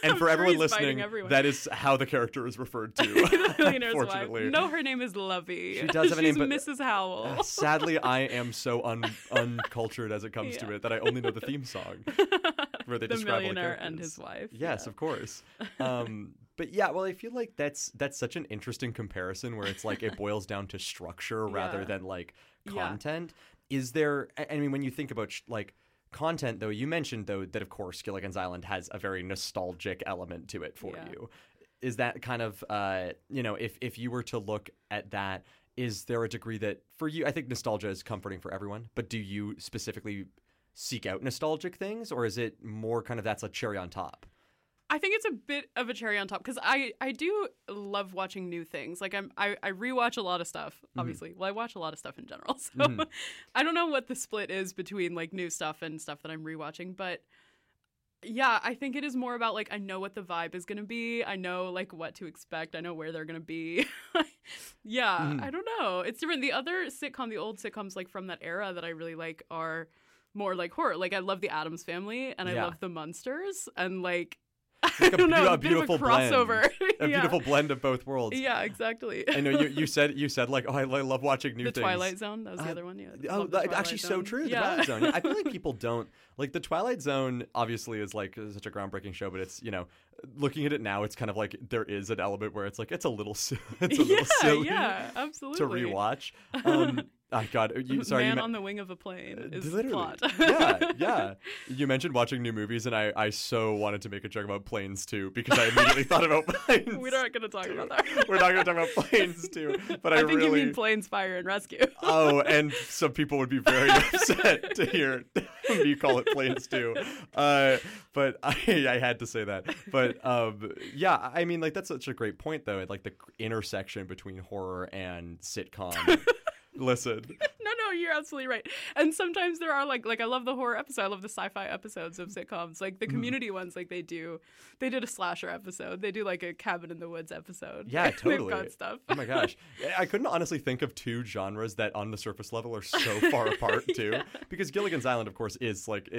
And for everyone He's fighting listening, everyone. that is how the character is referred to. The millionaire's Unfortunately. wife. No, her name is Lovey. She does have a name, She's but Mrs. Howell. Sadly, I am so uncultured as it comes to it that I only know the theme song where they The describe all the millionaire characters. and his wife. Yes, Yeah. of course. But yeah, well, I feel like that's such an interesting comparison where it's like it boils down to structure rather Yeah. than like Yeah. content. Is there? I mean, when you think about like content, though, you mentioned though that of course Gilligan's Island has a very nostalgic element to it for Yeah. you. Is that kind of if you were to look at that? Is there a degree that for you, I think nostalgia is comforting for everyone, but do you specifically seek out nostalgic things, or is it more kind of that's a cherry on top? I think it's a bit of a cherry on top because I do love watching new things. Like I rewatch a lot of stuff, obviously. Well, I watch a lot of stuff in general. So I don't know what the split is between like new stuff and stuff that I'm rewatching, but yeah, I think it is more about like I know what the vibe is going to be. I know like what to expect. I know where they're going to be. Yeah, I don't know. It's different. The other sitcom, the old sitcoms like from that era that I really like are more like horror. Like I love The Addams Family and I Yeah. love The Munsters and like Like I don't know, a bit of beautiful crossover. blend. A Yeah. beautiful blend of both worlds. Yeah, exactly. I know you said like, oh, I love watching new The things. Twilight Zone, that was the other one. Yeah. Oh, Love The actually, Twilight so Zone. true. The Yeah. Twilight Zone. Yeah, I feel like people don't like the Twilight Zone. Obviously, is like such a groundbreaking show, but it's looking at it now, it's kind of like there is an element where it's like it's a little silly Yeah, to absolutely. rewatch. Oh God, sorry. Man on the Wing of a Plane is the Literally. plot. Yeah. You mentioned watching new movies, and I so wanted to make a joke about Planes too because I immediately thought about Planes. We're not going to talk about that. We're not going to talk about Planes too, but I think really. you mean Planes, Fire, and Rescue. Oh, and some people would be very upset to hear me call it Planes too. But I had to say that. But yeah, I mean, like that's such a great point though. Like the intersection between horror and sitcom. Listen. No, you're absolutely right. And sometimes there are like I love the horror episode. I love the sci-fi episodes of sitcoms. Like the community ones, like they did a slasher episode. They do like a cabin in the woods episode. Yeah, totally. They've got stuff. Oh my gosh. I couldn't honestly think of two genres that on the surface level are so far apart too. Yeah. Because Gilligan's Island, of course, is like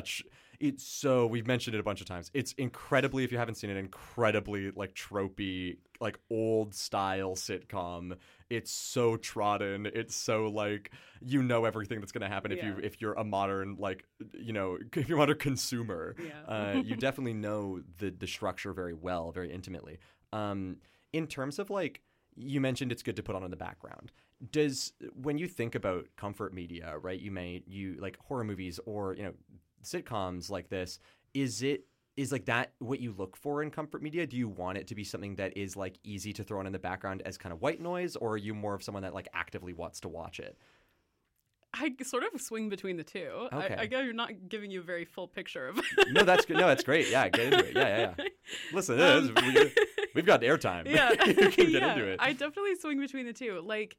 we've mentioned it a bunch of times. It's incredibly, if you haven't seen it, incredibly like tropey, like old style sitcom. It's so trodden. It's so like everything that's going to happen if you're a modern if you're a modern consumer. Yeah. You definitely know the structure very well, very intimately. In terms of like you mentioned it's good to put on in the background. When you think about comfort media, right? You like horror movies or sitcoms like this, is like that what you look for in comfort media? Do you want it to be something that is like easy to throw on in the background as kind of white noise, or are you more of someone that like actively wants to watch it? I sort of swing between the two. Okay. I go, you're not giving you a very full picture of. No, that's good. No, that's great. Yeah, get into it. Yeah. Listen, we've got airtime. Yeah, You can get into it. I definitely swing between the two. Like,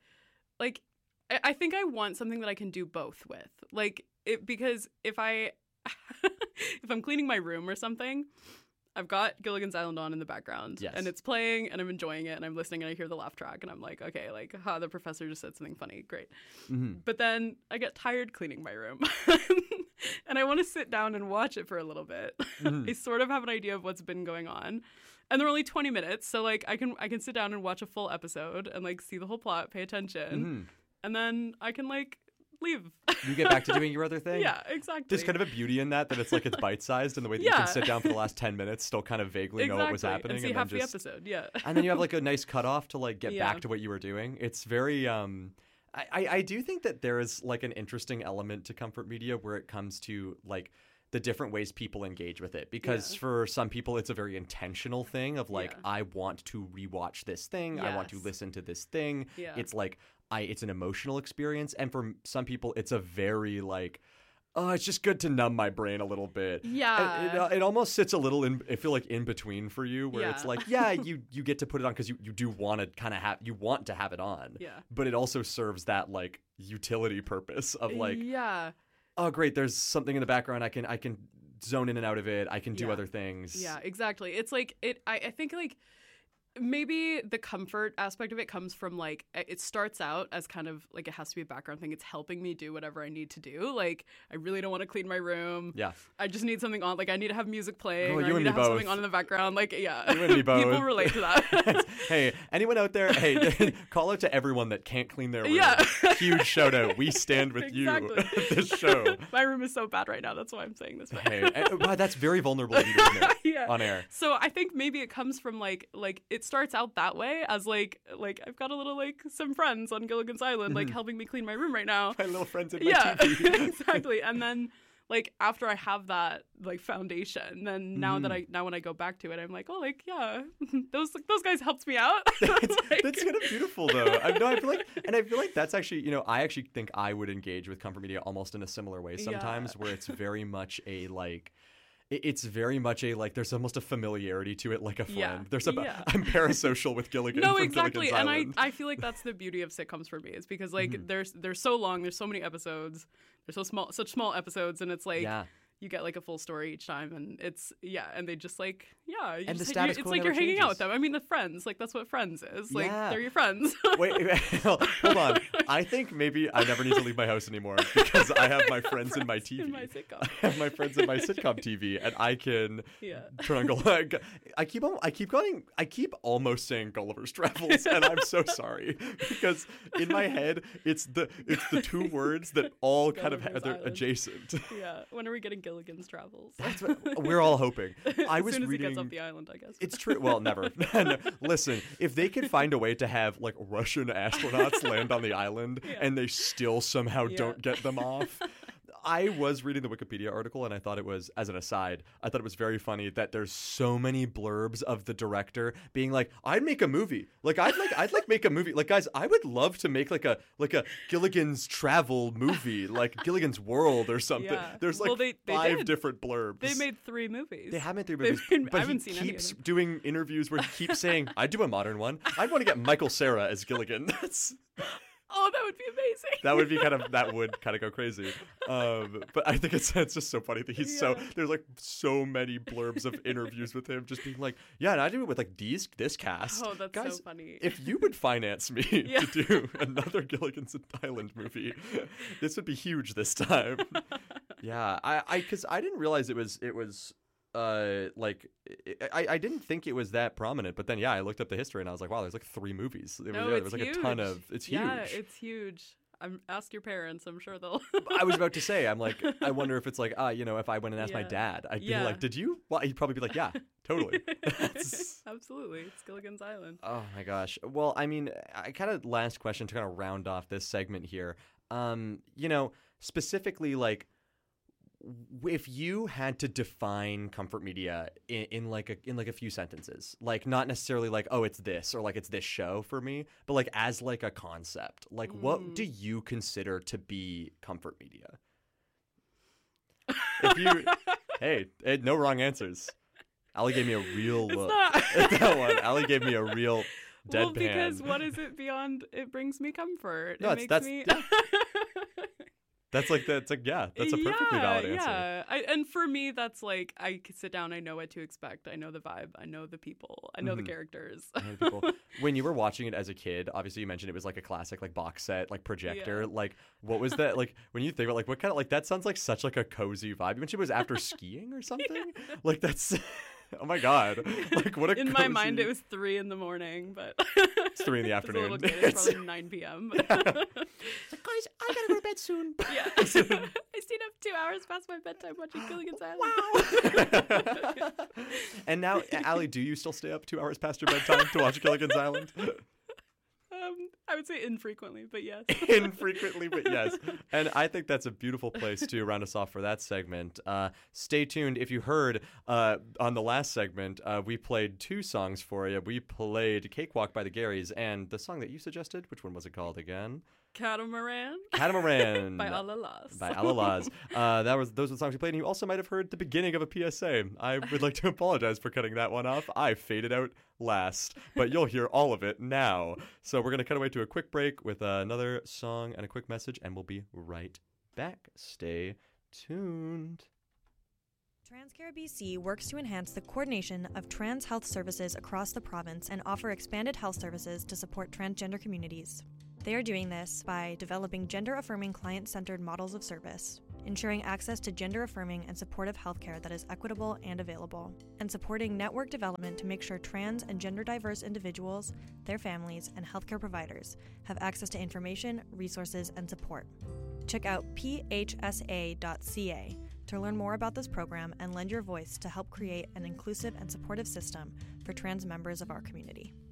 I think I want something that I can do both with. Like, because if I'm cleaning my room or something, I've got Gilligan's Island on in the background, Yes. and it's playing, and I'm enjoying it, and I'm listening, and I hear the laugh track, and I'm like, okay, like, the professor just said something funny, great. Mm-hmm. But then I get tired cleaning my room, and I want to sit down and watch it for a little bit. Mm-hmm. I sort of have an idea of what's been going on, and they're only 20 minutes, so like I can sit down and watch a full episode and like see the whole plot, pay attention, Mm-hmm. and then I can like leave. You get back to doing your other thing. Yeah, exactly. There's kind of a beauty in that it's like it's bite-sized in the way that you Yeah. can sit down for the last 10 minutes, still kind of vaguely know what was happening, and see then half the just episode. Yeah, and then you have like a nice cutoff to like get Yeah. back to what you were doing. It's very I do think that there is like an interesting element to comfort media where it comes to like the different ways people engage with it, because Yeah. for some people it's a very intentional thing of like, Yeah. I want to rewatch this thing, I want to Yes. listen to this thing. Yeah. It's like it's an emotional experience, and for some people it's a very like, oh, it's just good to numb my brain a little bit. Yeah. It almost sits a little in, I feel like, in between for you, where it's Yeah. like, yeah, you get to put it on because you do want to kind of you want to have it on. Yeah. But it also serves that like utility purpose of like, yeah. oh, great, there's something in the background. I can zone in and out of it. I can do Yeah. other things. Yeah, exactly. It's like I think like maybe the comfort aspect of it comes from like it starts out as kind of like it has to be a background thing. It's helping me do whatever I need to do. Like I really don't want to clean my room. Yeah. I just need something on. Like I need to have music playing. Well, or you I and need me to have both. something on in the background. Like yeah. You and me both. People relate to that. Hey, anyone out there? Hey, call out to everyone that can't clean their room. Yeah. Huge shout out. We stand with Exactly. you. This show. My room is so bad right now. That's why I'm saying this. Hey, wow, that's very vulnerable of you to admit Yeah. on air. So I think maybe it comes from like it starts out that way as like I've got a little like some friends on Gilligan's Island like helping me clean my room right now. My little friends in my Yeah, TV. exactly. And then like after I have that like foundation, then now when I go back to it, I'm like, oh, like yeah, those guys helped me out. That's, Like- that's kind of beautiful though. I feel like that's actually, you know, I actually think I would engage with comfort media almost in a similar way sometimes, where it's very much a like. It's very much a like. There's almost a familiarity to it, like a friend. Yeah, There's a. yeah. I'm parasocial with Gilligan. No, from exactly. Gilligan's And Island. I feel like that's the beauty of sitcoms for me. It's because like they're so long, there's so many episodes, they're so small, such small episodes, and it's like Yeah. you get like a full story each time, and it's and they just like you And the just, status it's quo like never you're hanging out changes. with them. I mean, the friends, like that's what friends is. Like Yeah. they're your friends. Wait, hold on. I think maybe I never need to leave my house anymore because I have my friends in my TV. in my sitcom. I have my friends in my sitcom TV, and I can Yeah. turn on I keep almost saying Gulliver's Travels, and I'm so sorry because in my head it's the two words that all kind of Gulliver's they're Island. adjacent. Yeah. When are we getting Gilligan's Travels? That's what we're all hoping. I as was soon as reading. he gets off the island, I guess. It's true. Well, never. No, listen, if they could find a way to have like Russian astronauts land on the island and they still somehow don't get them off. I was reading the Wikipedia article and I thought it was, as an aside, I thought it was very funny that there's so many blurbs of the director being like, I'd make a movie. Like I'd make a movie. Like guys, I would love to make like a Gilligan's Travel movie, like Gilligan's World or something. Yeah. There's like Well, they 5 did. different blurbs. They made 3 movies. They have made 3 They've movies, made- but I haven't he seen any of keeps them. doing interviews where he keeps saying, "I'd do a modern one. I'd want to get Michael Cera as Gilligan." Oh, that would be amazing. That would kind of go crazy. But I think it's just so funny that he's there's like so many blurbs of interviews with him just being like, yeah, and I do it with like this cast. Oh, that's Guys, so funny. if you would finance me Yeah. to do another Gilligan's Island movie, this would be huge this time. Yeah, because I didn't realize it was like I didn't think it was that prominent, but then I looked up the history and I was like, wow, there's like 3 movies. There was like huge. a ton of. It's huge. Yeah, it's huge. Ask your parents. I'm sure they'll. I was about to say, I'm like, I wonder if it's like, if I went and asked my dad, I'd be like, did you? Well, he'd probably be like, yeah, totally. Absolutely, it's Gilligan's Island. Oh my gosh. Well, I mean, I kind of last question to kind of round off this segment here. Specifically, like, if you had to define comfort media in a few sentences, like not necessarily like, oh, it's this or like it's this show for me, but like as like a concept, like what do you consider to be comfort media? If you, hey, no wrong answers. Allie gave me a real look. That one. Allie gave me a real deadpan. Well, because what is it beyond? It brings me comfort. No, it makes me. That's a perfectly valid answer. Yeah, and for me, that's like I could sit down. I know what to expect. I know the vibe. I know the people. I know the characters. When you were watching it as a kid, obviously you mentioned it was like a classic like box set, like projector. Yeah. Like, what was that like? When you think about like what kind of like that sounds like such like a cozy vibe. You mentioned it was after skiing or something. Yeah. Like that's. Oh my god! Like what a in my mind it was 3 a.m, but it's 3 p.m. As a little kid, it's probably 9 p.m. Yeah. Like, guys, I gotta go to bed soon. Yeah, I stayed up 2 hours past my bedtime watching Gilligan's Island. Wow. And now, Allie, do you still stay up 2 hours past your bedtime to watch Gilligan's Island? I would say infrequently, but yes. Infrequently, but yes. And I think that's a beautiful place to round us off for that segment. Stay tuned. If you heard on the last segment, we played 2 songs for you. We played Cakewalk by the Garys and the song that you suggested. Which one was it called again? Catamaran. By Alalaz. By Alalaz. Those were the songs we played, and you also might have heard the beginning of a PSA. I would like to apologize for cutting that one off. I faded out last, but you'll hear all of it now. So we're going to cut away to a quick break with another song and a quick message, and we'll be right back. Stay tuned. Transcare BC works to enhance the coordination of trans health services across the province and offer expanded health services to support transgender communities. They are doing this by developing gender-affirming client-centered models of service, ensuring access to gender-affirming and supportive healthcare that is equitable and available, and supporting network development to make sure trans and gender-diverse individuals, their families, and healthcare providers have access to information, resources, and support. Check out phsa.ca to learn more about this program and lend your voice to help create an inclusive and supportive system for trans members of our community.